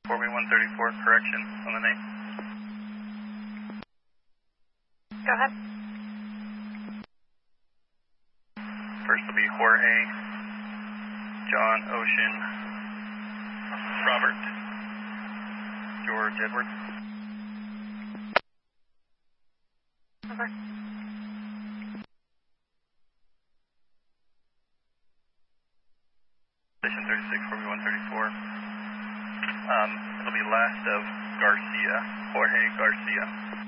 4B134, correction on the name. Go ahead. First will be Jorge, John, Ocean, Robert, George, Edward. Over. Station 36, 4B134. It'll be last of Garcia, Jorge Garcia.